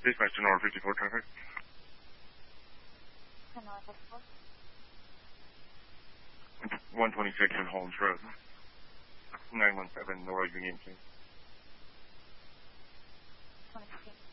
Dispatch to North 54 traffic. North 54. 126 in Holmes Road. 917 North Union, please. 26.